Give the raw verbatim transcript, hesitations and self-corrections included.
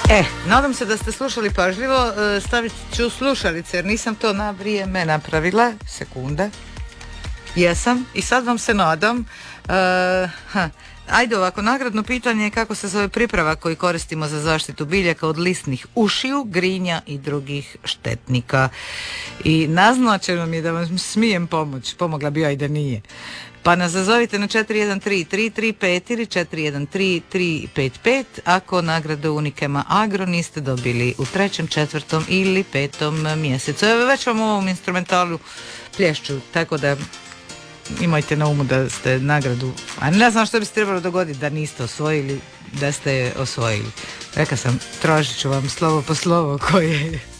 E, nadam se da ste slušali pažljivo, stavit ću slušalice jer nisam to na vrijeme napravila. Sekunda. Jesam i sad vam se nadam. Uh, ha. Ajde ovako, nagradno pitanje je kako se zove pripravak koji koristimo za zaštitu biljaka od listnih ušiju, grinja i drugih štetnika. I naznačeno mi je da vam smijem pomoći, pomogla bi ja i da nije. Pa nas zazovite na četiri jedan tri tri tri pet ili četiri jedan tri tri pet pet ako nagradu Unikema Agro niste dobili u trećem, četvrtom ili petom mjesecu. Evo već vam u ovom instrumentalu plješću, tako da imajte na umu da ste nagradu, a ne znam što bi se trebalo dogoditi da niste osvojili, da ste osvojili. Rekla sam, tražit ću vam slovo po slovo koje je